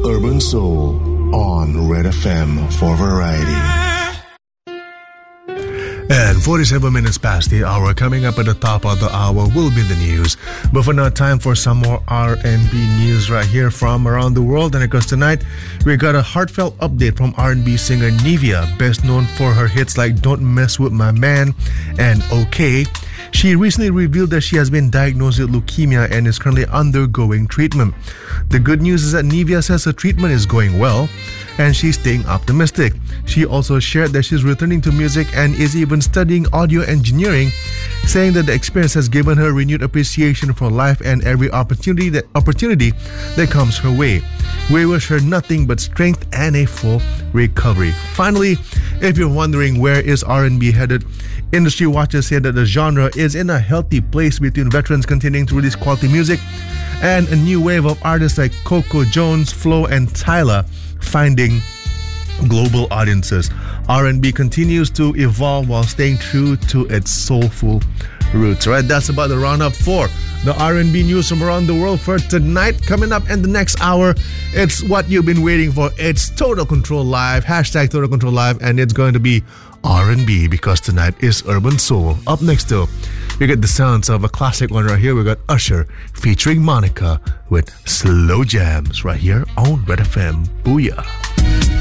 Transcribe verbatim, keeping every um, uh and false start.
Urban Soul on Red F M for variety. And forty-seven minutes past the hour. Coming up at the top of the hour will be the news. But for now, time for some more R and B news right here from around the world. And of course, tonight we got a heartfelt update from R and B singer Nivea, best known for her hits like Don't Mess With My Man and OK. She recently revealed that she has been diagnosed with leukemia and is currently undergoing treatment. The good news is that Nivea says her treatment is going well and she's staying optimistic. She also shared that she's returning to music and is even studying audio engineering, saying that the experience has given her renewed appreciation for life and every opportunity that opportunity that comes her way. We wish her nothing but strength and a full recovery. Finally, if you're wondering where is R and B headed, industry watchers say that the genre is in a healthy place between veterans continuing to release quality music and a new wave of artists like Coco Jones, Flo, and Tyla finding global audiences. R and B continues to evolve while staying true to its soulful roots. Right, that's about the roundup for the R and B news from around the world for tonight. Coming up in the next hour, it's what you've been waiting for. It's Total Control Live, hashtag Total Control Live, and it's going to be R and B because tonight is Urban Soul. Up next though, we get the sounds of a classic one right here. We got Usher featuring Monica with Slow Jams right here on Red F M. Booyah.